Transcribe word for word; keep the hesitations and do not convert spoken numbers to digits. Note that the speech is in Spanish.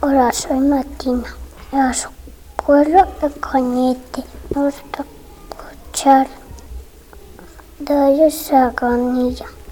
Hola, soy Martina. A su pueblo de Cañete. Me gusta escuchar de Saganilla.